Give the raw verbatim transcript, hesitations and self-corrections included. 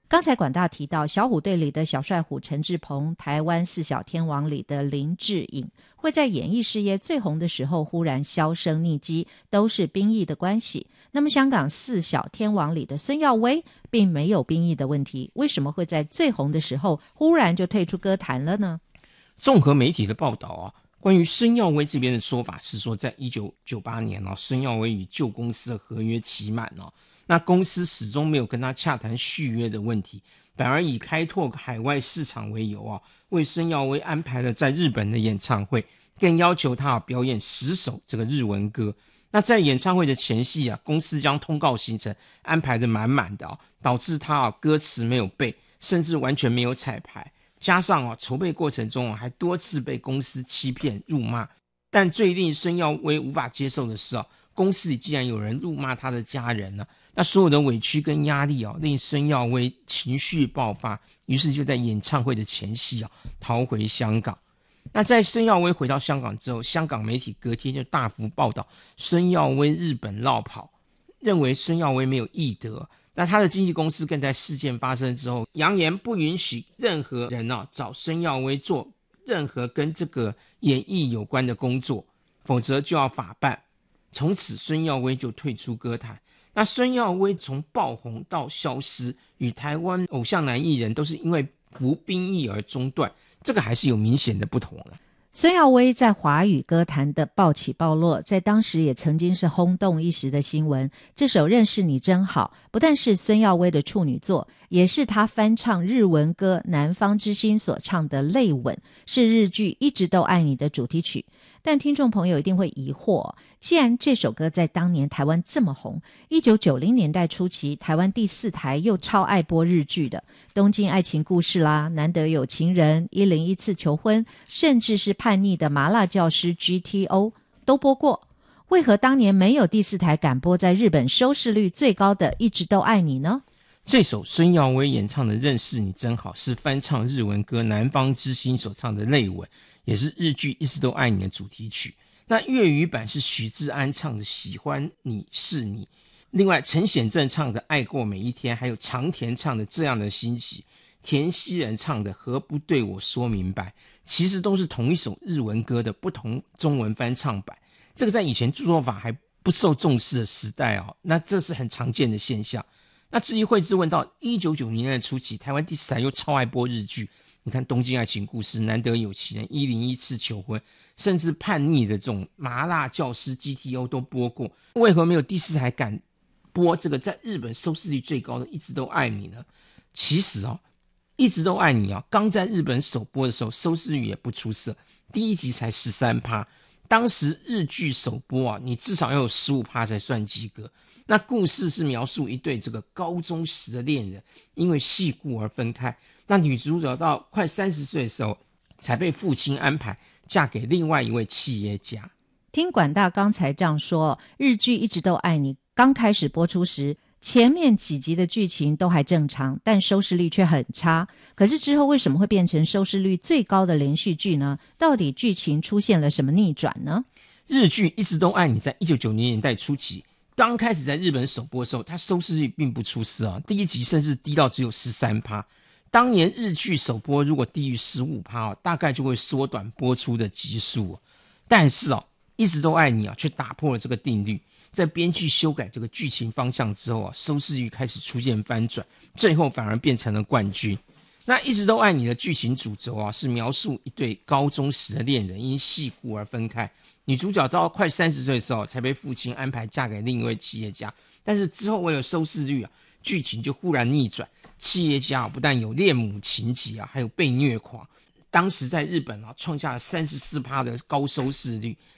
刚才管大提到小虎队里的小帅虎陈志朋，台湾四小天王里的林志颖，会在演艺事业最红的时候忽然销声匿迹，都是兵役的关系。那么香港四小天王里的孙耀威并没有兵役的问题，为什么会在最红的时候忽然就退出歌坛了呢？ 综合媒体的报道啊，关于孙耀威这边的说法是说，在一九九八年啊，孙耀威与旧公司的合约期满啊，那公司始终没有跟他洽谈续约的问题，反而以开拓海外市场为由啊，为孙耀威安排了在日本的演唱会，更要求他表演十首这个日文歌。那在演唱会的前夕啊，公司将通告行程安排的满满的啊，导致他啊歌词没有背，甚至完全没有彩排。加上啊筹备过程中啊还多次被公司欺骗辱骂。但最令孙耀威无法接受的是啊，公司里竟然有人辱骂他的家人呢、啊。那所有的委屈跟压力啊，令孙耀威情绪爆发，于是就在演唱会的前夕啊逃回香港。那在孙耀威回到香港之后，香港媒体隔天就大幅报道孙耀威日本落跑，认为孙耀威没有义德。那他的经纪公司更在事件发生之后扬言不允许任何人啊找孙耀威做任何跟这个演艺有关的工作，否则就要法办。从此孙耀威就退出歌坛。那孙耀威从爆红到消失，与台湾偶像男艺人都是因为服兵役而中断，这个还是有明显的不同了。 孙耀威在华语歌坛的暴起暴落，在当时也曾经是轰动一时的新闻。这首《认识你真好》不但是孙耀威的处女作，也是他翻唱日文歌《南方之星》所唱的泪吻，是日剧《一直都爱你》的主题曲。但听众朋友一定会疑惑，既然这首歌在当年台湾这么红，一九九零年代初期台湾第四台又超爱播日剧的《东京爱情故事》啦，《难得有情人》、一零一次求婚，甚至是叛逆的麻辣教师 G T O 都播过，为何当年没有第四台敢播在日本收视率最高的《一直都爱你》呢？ 这首孙耀威演唱的《认识你真好》是翻唱日文歌《南方之星》所唱的泪吻，也是日剧《一直都爱你》的主题曲。那粤语版是许志安唱的《喜欢你是你》，另外陈显正唱的《爱过每一天》，还有长田唱的《这样的欣喜》，田曦人唱的《何不对我说明白》，其实都是同一首日文歌的不同中文翻唱版。这个在以前著作法还不受重视的时代哦，那这是很常见的现象。那至于会之问到一九九零年的初期，台湾第四台又超爱播日剧，你看《东京爱情故事》、《难得有情人》、一零一次求婚，甚至叛逆的这种麻辣教师 G T O 都播过，为何没有第四台敢播这个在日本收视率最高的《一直都爱你》呢？其实哦，《一直都爱你》啊，刚在日本首播的时候收视率也不出色，第一集才 百分之十三， 当时日剧首播啊，你至少要有 百分之十五 才算及格。那故事是描述一对这个高中时的恋人因为戏故而分开，那女主角到快三十岁的时候才被父亲安排嫁给另外一位企业家。 听管大刚才这样说，日剧《一直都爱你》刚开始播出时，前面几集的剧情都还正常，但收视率却很差。可是之后为什么会变成收视率最高的连续剧呢？到底剧情出现了什么逆转呢？ 日剧《一直都爱你》在一九九零年代初期刚开始在日本首播的时候，它收视率并不出色啊，第一集甚至低到只有 百分之十三。 当年日剧首播如果低于 百分之十五、哦、大概就会缩短播出的集数、哦、但是哦，一直都爱你啊，却打破了这个定律。在编剧修改这个剧情方向之后啊，收视率开始出现翻转，最后反而变成了冠军。那一直都爱你的剧情主轴啊，是描述一对高中时的恋人因戏故而分开，女主角到快三十岁的时候才被父亲安排嫁给另一位企业家，但是之后为了收视率啊，剧情就忽然逆转，企业家、啊、不但有恋母情节啊，还有被虐狂。当时在日本啊，创下了 百分之三十四 的高收视率，